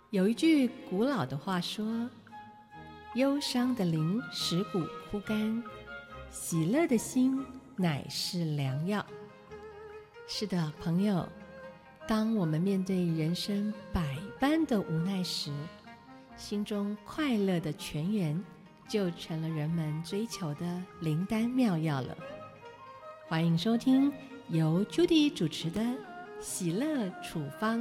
有一句古老的话说，忧伤的灵使骨枯干，喜乐的心乃是良药。是的，朋友，当我们面对人生百般的无奈时，心中快乐的泉源就成了人们追求的灵丹妙药了。欢迎收听由 Judy 主持的喜乐处方。